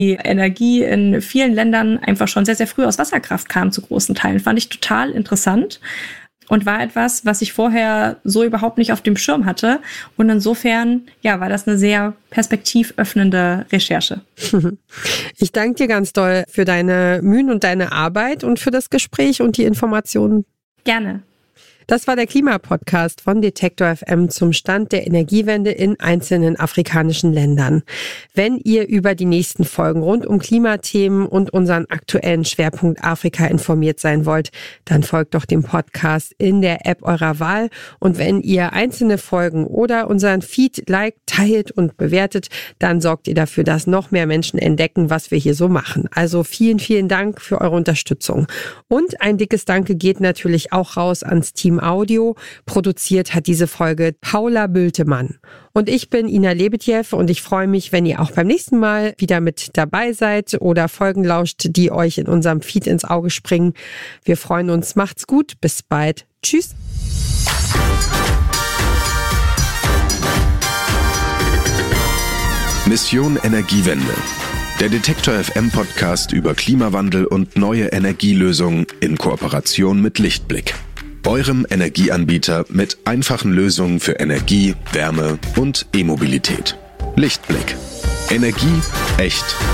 die Energie in vielen Ländern einfach schon sehr, sehr früh aus Wasserkraft kam, zu großen Teilen. Fand ich total interessant und war etwas, was ich vorher so überhaupt nicht auf dem Schirm hatte. Und insofern, ja, war das eine sehr perspektivöffnende Recherche. Ich danke dir ganz doll für deine Mühen und deine Arbeit und für das Gespräch und die Informationen. Gerne. Das war der Klimapodcast von Detektor FM zum Stand der Energiewende in einzelnen afrikanischen Ländern. Wenn ihr über die nächsten Folgen rund um Klimathemen und unseren aktuellen Schwerpunkt Afrika informiert sein wollt, dann folgt doch dem Podcast in der App eurer Wahl. Und wenn ihr einzelne Folgen oder unseren Feed liked, teilt und bewertet, dann sorgt ihr dafür, dass noch mehr Menschen entdecken, was wir hier so machen. Also vielen, vielen Dank für eure Unterstützung. Und ein dickes Danke geht natürlich auch raus ans Team Audio. Produziert hat diese Folge Paula Bültemann. Und ich bin Ina Lebetjew und ich freue mich, wenn ihr auch beim nächsten Mal wieder mit dabei seid oder Folgen lauscht, die euch in unserem Feed ins Auge springen. Wir freuen uns. Macht's gut. Bis bald. Tschüss. Mission Energiewende. Der Detektor FM Podcast über Klimawandel und neue Energielösungen in Kooperation mit Lichtblick. Eurem Energieanbieter mit einfachen Lösungen für Energie, Wärme und E-Mobilität. Lichtblick. Energie echt